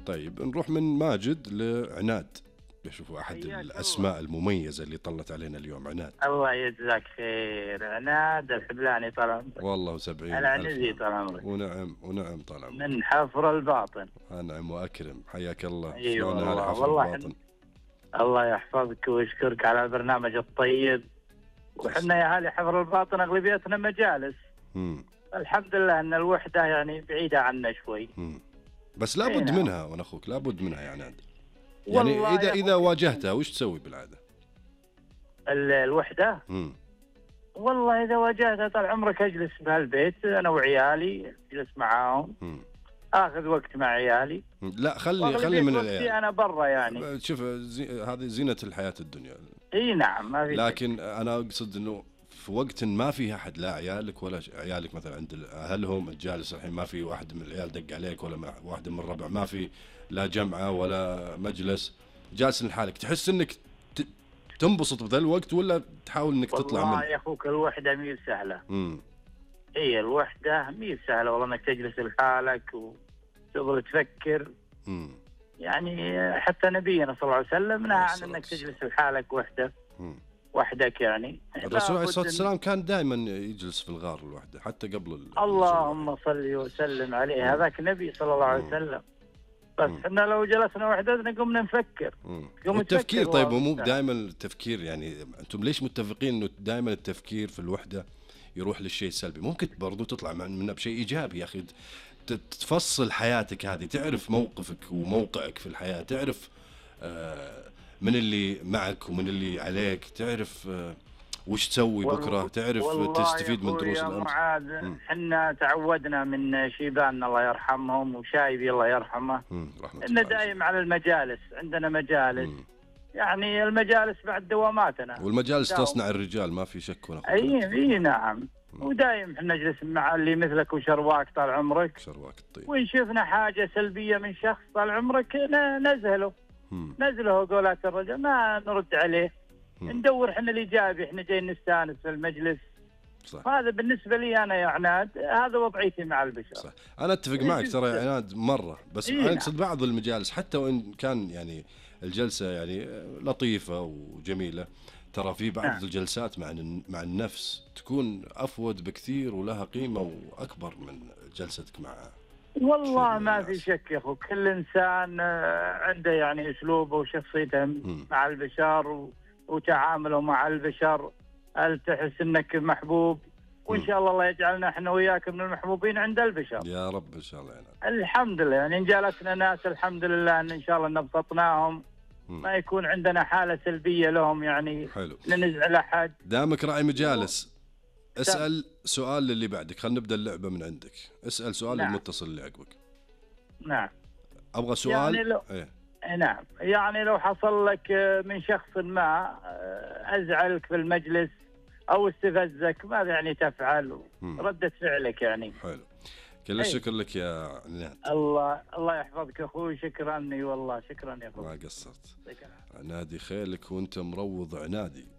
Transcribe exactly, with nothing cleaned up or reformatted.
طيب نروح من ماجد لعناد. شوفوا أحد حياك الأسماء المميزة اللي طلت علينا اليوم، عناد. الله يجزاك خير. عناد الحبلاني طال عمرك. والله وسبعين العنزي ألف. طال عمرك. ونعم ونعم طال عمرك. من حفر الباطن. أنعم وأكرم، حياك الله. أي شلون والله. أهل حفر والله الباطن؟ الله يحفظك ويشكرك على البرنامج الطيب. وحنا يا اهالي حفر الباطن اغلبيتنا مجالس. مم. الحمد لله ان الوحده يعني بعيده عنا شوي. مم. بس أي لابد نعم. منها وانا اخوك، لابد منها يا عناد. يعني والله اذا يا اذا أخوك. واجهتها وش تسوي بالعاده؟ ال- الوحده. مم. والله اذا واجهتها طال عمرك اجلس بهالبيت انا وعيالي، اجلس معاهم، مم. اخذ وقت مع عيالي. مم. لا خلي خلي وأغلبية من وقتي العيال. انا برا يعني. شوف زي هذه زينه الحياه الدنيا. اي نعم ما في شك. لكن انا اقصد انه في وقت ما في احد، لا عيالك ولا ش- عيالك مثلا عند اهلهم، الجالس الحين ما في واحد من العيال دق عليك ولا مع واحد من الربع، ما في لا جمعه ولا مجلس، جالس لحالك، تحس انك ت- تنبسط بذا الوقت ولا تحاول انك تطلع والله منه؟ يا اخوك الوحده مي سهله. امم هي الوحده مي سهله والله، انك تجلس لحالك وتظل تفكر. امم يعني حتى نبينا صلى الله عليه وسلم نهى عليه عن الصلاة انك والسلام. تجلس لحالك وحده مم. وحدك يعني. الرسول عليه الصلاه لابد إن- والسلام كان دائما يجلس في الغار لوحده حتى قبل ال- اللهم صل وسلم عليه. مم. هذاك النبي صلى الله عليه مم. وسلم. بس مم. احنا لو جلسنا وحدتنا قمنا نفكر. مم. قوم التفكير تفكر طيب، والله. ومو دائما التفكير، يعني انتم ليش متفقين انه دائما التفكير في الوحده يروح للشيء السلبي؟ ممكن برضو تطلع من- منه بشيء ايجابي يا اخي، ت- تفصل حياتك هذه، تعرف موقفك وموقعك في الحياه، تعرف آه، من اللي معك ومن اللي عليك، تعرف آه، وش تسوي وال- بكره، تعرف والله تستفيد يا من دروس أخوي يا الامس. معاذ، مم. احنا تعودنا من شيباننا الله يرحمهم وشايبي الله يرحمه مم. رحمه ان الله. دايم على المجالس، عندنا مجالس. مم. يعني المجالس بعد دواماتنا. والمجالس داوم. تصنع الرجال، ما في شك ولا اي اي نعم. ودايم احنا نجلس مع اللي مثلك وشرواك طال عمرك، شرواك الطيب. وان شفنا حاجه سلبيه من شخص طال عمرك ن- نزهله مم. نزله قولات الرجل، ما نرد عليه. مم. ندور احنا الايجابي، احنا جايين نستانس في المجلس. صح. هذا بالنسبه لي انا يا عناد، هذا وضعيتي مع البشر. صح. انا اتفق معك ترى يا عناد مره، بس إيه انا نعم. اقصد بعض المجالس حتى وان كان يعني الجلسه يعني لطيفه وجميله، ترى في بعض نعم. الجلسات مع الن- مع النفس تكون افود بكثير ولها قيمه واكبر من جلستك مع والله شيء من ما في الناس. شك يا اخو، كل انسان آه، عنده يعني اسلوبه وشخصيته مم. مع البشر و- وتعامله مع البشر. هل تحس انك محبوب؟ وان مم. شاء الله الله يجعلنا احنا وياك من المحبوبين عند البشر. يا رب ان شاء الله يا عناد. الحمد لله. يعني ان جالسنا ناس الحمد لله ان ان شاء الله نبسطناهم، مم. ما يكون عندنا حاله سلبيه لهم يعني حلو. ننزع احد. دامك راعي مجالس، اسال سؤال للي بعدك. خلينا نبدا اللعبه من عندك. اسال سؤال نعم. للمتصل اللي عقبك. نعم. ابغى سؤال. يعني لو ايه. نعم، يعني لو حصل لك من شخص ما أزعلك في المجلس أو استفزك، ماذا يعني تفعل؟ مم. ردة فعلك يعني. حلو. كل أي. الشكر لك يا عناد. الله الله يحفظك أخوي. شكرا والله، شكرا يا أخوي. ما قصرت. شكرا. عنادي خيلك وانت مروض عنادي.